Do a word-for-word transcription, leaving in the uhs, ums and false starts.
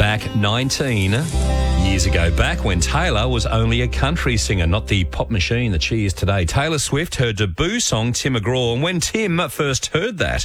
back nineteen years ago, back when Taylor was only a country singer, not the pop machine that she is today. Taylor Swift, her debut song, Tim McGraw. And when Tim first heard that,